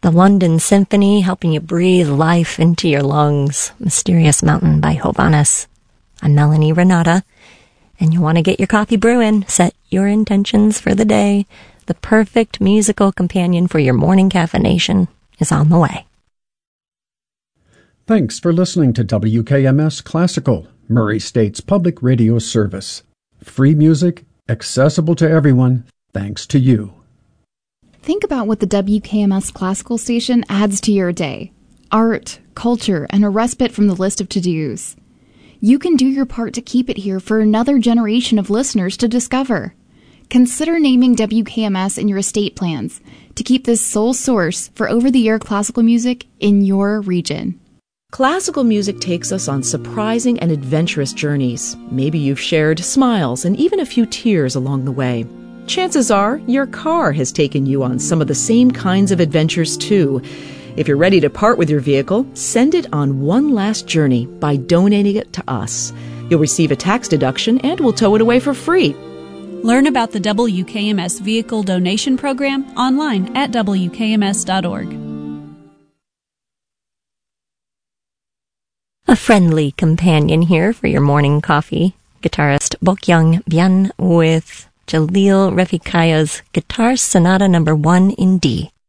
The London Symphony, helping you breathe life into your lungs. Mysterious Mountain by Hovhannes. I'm Melanie Renata, and you want to get your coffee brewing, set your intentions for the day. The perfect musical companion for your morning caffeination is on the way. Thanks for listening to WKMS Classical, Murray State's public radio service. Free music, accessible to everyone, thanks to you. Think about what the WKMS Classical station adds to your day. Art, culture, and a respite from the list of to-dos. You can do your part to keep it here for another generation of listeners to discover. Consider naming WKMS in your estate plans to keep this sole source for over-the-air classical music in your region. Classical music takes us on surprising and adventurous journeys. Maybe you've shared smiles and even a few tears along the way. Chances are your car has taken you on some of the same kinds of adventures too. If you're ready to part with your vehicle, send it on one last journey by donating it to us. You'll receive a tax deduction and we'll tow it away for free. Learn about the WKMS Vehicle Donation Program online at WKMS.org. A friendly companion here for your morning coffee. Guitarist Bokyoung Bien with Jalil Refikaya's Guitar Sonata No. 1 in D.